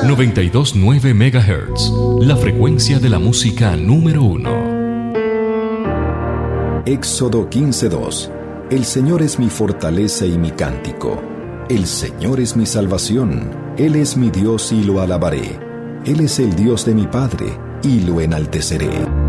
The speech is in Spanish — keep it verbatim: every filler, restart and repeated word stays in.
noventa y dos punto nueve megahertz, la frecuencia de la música número uno. Éxodo quince dos. El Señor es mi fortaleza y mi cántico. El Señor es mi salvación. Él es mi Dios y lo alabaré. Él es el Dios de mi Padre y lo enalteceré.